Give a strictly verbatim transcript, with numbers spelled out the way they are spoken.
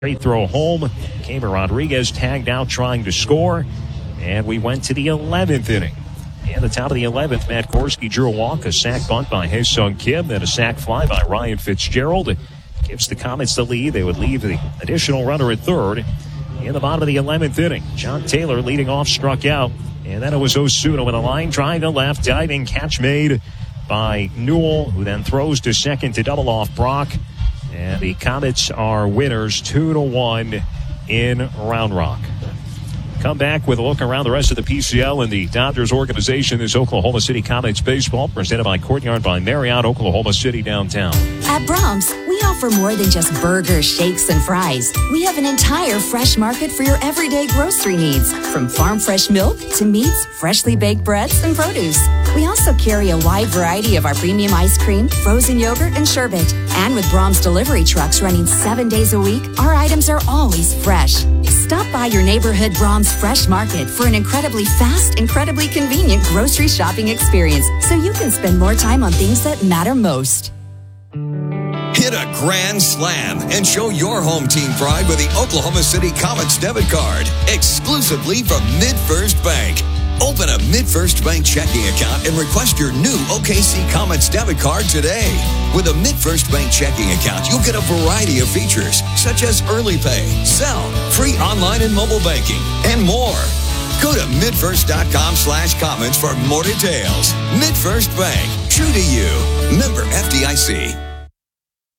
Great throw home. Cameron Rodriguez tagged out trying to score. And we went to the eleventh inning. And the top of the eleventh, Matt Gorski drew a walk, a sac bunt by Haesung Kim, then a sac fly by Ryan Fitzgerald. Gives the Comets the lead. They would leave the additional runner at third. In the bottom of the eleventh inning, John Taylor leading off struck out. And then it was Osuna with a line drive to left. Diving catch made by Newell, who then throws to second to double off Brock. And the Comets are winners two to one in Round Rock. Come back with a look around the rest of the P C L and the Dodgers organization. This Oklahoma City Comets baseball presented by Courtyard by Marriott, Oklahoma City downtown. At Brahms, we offer more than just burgers, shakes, and fries. We have an entire fresh market for your everyday grocery needs, from farm fresh milk to meats, freshly baked breads, and produce. We also carry a wide variety of our premium ice cream, frozen yogurt, and sherbet. And with Brahms delivery trucks running seven days a week, our items are always fresh. Stop by your neighborhood Brahms Fresh Market for an incredibly fast, incredibly convenient grocery shopping experience so you can spend more time on things that matter most. Hit a grand slam and show your home team pride with the Oklahoma City Comets debit card, exclusively from MidFirst Bank. Open a MidFirst Bank checking account and request your new O K C Comets debit card today. With a MidFirst Bank checking account, you'll get a variety of features, such as early pay, sell, free online and mobile banking, and more. Go to midfirst.com slash comments for more details. MidFirst Bank, true to you. Member F D I C.